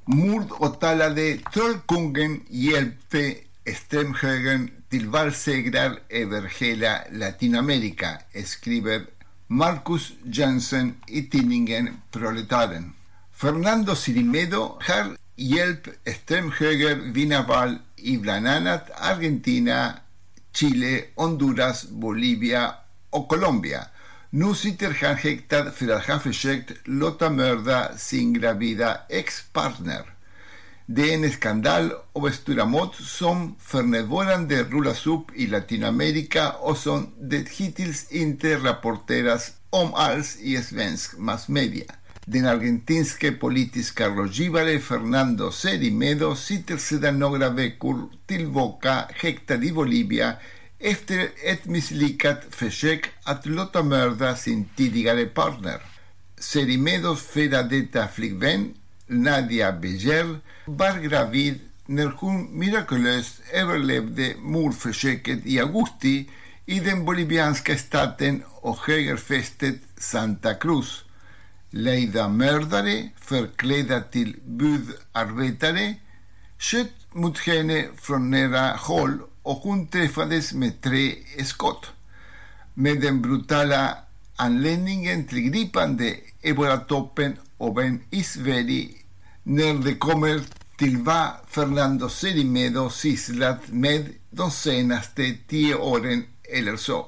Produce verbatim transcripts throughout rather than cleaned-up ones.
Mord och talade Trollkungen hjälpte extremhögern till valsegrar över hela Latinamerika, skriver Marcus Jensen i tidningen Proletaren. Fernando Sirimedo har hjälpt extremhöger vinna val i bland annat Argentina, Chile, Honduras, Bolivia och Colombia. Nu sitter han häktad för att ha försökt låta mörda sin gravida ex-partner. Det är en skandal av stora mått som för närvarande rullas upp i Latinamerika och som det hittills inte rapporteras om alls i svensk massmedia. Den argentinske politiska rådgivare Fernando Sirimedo sitter sedan några veckor tillbaka häktad i Bolivia efter ett misslyckat försök att låta mörda sin tidigare partner. Sirimedos före detta flickvän Nadia Bejer var gravid när hon mirakulöst överlevde mordförsöket i augusti i den bolivianska staten och högerfästet Santa Cruz. Lejda mördare förklädda till budarbetare sköt mot henne från nära håll och hon träffades med tre skott. Med den brutala anledningen till gripande är bara toppen av en isberg när det kommer till vad Fernando Sirimedo sysslat med de senaste tio åren eller så.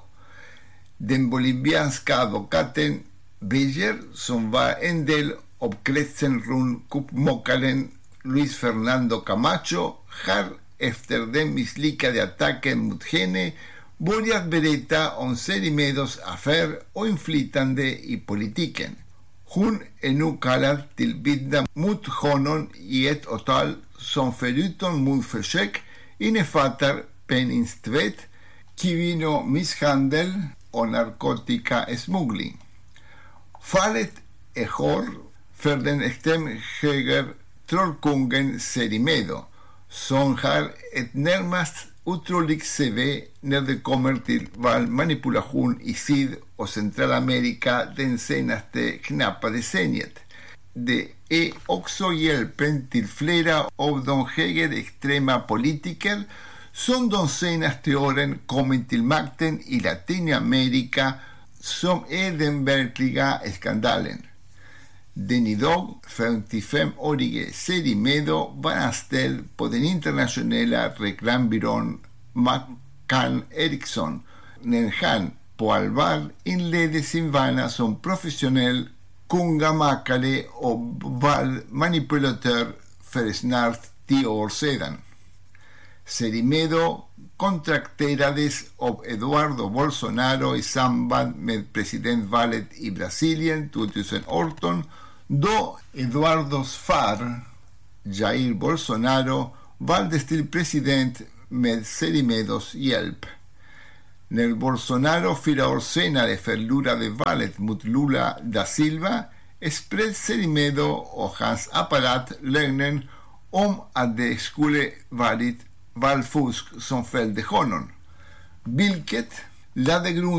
Den bolivianska advokaten Bejer, som var en del av kretsen runt kuppmakaren Luis Fernando Camacho, har efter den misslyckade attacken mot henne börjat berätta om Sirimedos affär och inflytande i politiken. Hon är nu kallad till vittna mot honom i ett åtal som förutom mordförsök innefattar penningtvätt, kvinnomisshandel och narkotikasmuggling. Fallet är hårt för den extremhöger Trollkungen Sirimedo, som har ett närmast otroligt C V när det kommer till valmanipulation i Syd- och Centralamerika den senaste knappa decenniet. Det är också hjälpen till flera av de högerextrema politiker som de senaste åren kommit till makten i Latinamerika som är den verkliga skandalen. Den idag femtiofemårige Sirimedo var anställd på den internationella reklambyrån McCann Erickson när han på allvar inledde sin vana som professionell kungamakare och valmanipulatör för snart tio år sedan. Sirimedo kontrakterades av Eduardo Bolsonaro i samband med presidentvalet i Brasilien tjugoarton, då Eduardos far, Jair Bolsonaro, valdes till president med Sirimedos hjälp. När Bolsonaro fyra år senare förlorade valet mot Lula da Silva spred Sirimedo och hans apparat lögnen om att det skulle varit valfusk som fällde honom, vilket lade grund